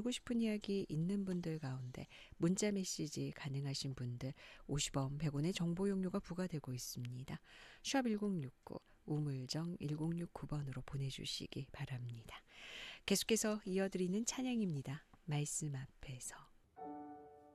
나누고 싶은 이야기 있는 분들 가운데 문자 메시지 가능하신 분들 50원, 100원의 정보 용료가 부과되고 있습니다. 샵 1069, 우물정 1069번으로 보내주시기 바랍니다. 계속해서 이어드리는 찬양입니다. 말씀 앞에서.